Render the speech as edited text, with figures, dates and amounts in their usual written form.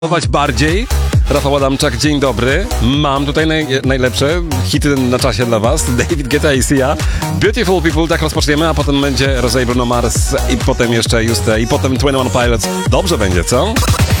bardziej. Rafał Adamczak, dzień dobry. Mam tutaj najlepsze hity na czasie dla was. David Guetta i Sia. Beautiful People, tak rozpoczniemy, a potem będzie Rosé, Bruno Mars i potem jeszcze Juste i potem 21 Pilots. Dobrze będzie, co?